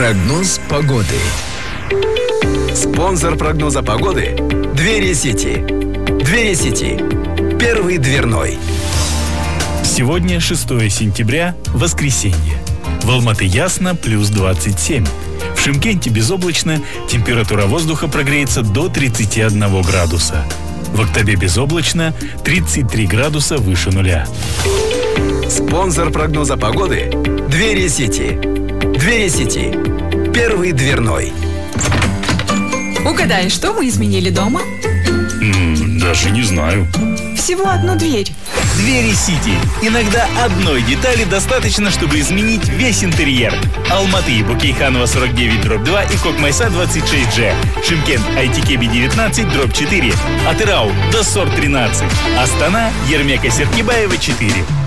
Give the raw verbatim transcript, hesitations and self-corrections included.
Прогноз погоды. Спонсор прогноза погоды – Двери Сити. Двери Сити. Первый дверной. Сегодня шестое сентября, воскресенье. В Алматы ясно, плюс двадцать семь. В Шымкенте безоблачно, температура воздуха прогреется до тридцати одного градуса. В Октябре безоблачно, тридцать три градуса выше нуля. Спонсор прогноза погоды – Двери Сити. Двери Сити. Первый дверной. Угадай, что мы изменили дома? М, даже не знаю. Всего одну дверь. Двери Сити. Иногда одной детали достаточно, чтобы изменить весь интерьер. Алматы, Букейханова сорок девять дробь два и Кокмайса двадцать шесть джи. Шымкент, Айтикеби девятнадцать дробь четыре. Атырау, Доссор тринадцать. Астана, Ермека Серкибаева четыре.